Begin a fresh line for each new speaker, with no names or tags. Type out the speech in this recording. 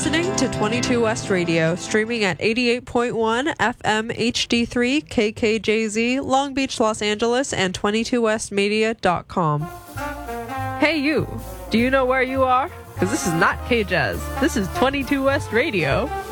listening to 22 West Radio, streaming at 88.1 FM HD3 KKJZ, Long Beach, Los Angeles, and 22westmedia.com. Hey you, do you know where you are? Because this is not KJazz. This is 22 West Radio.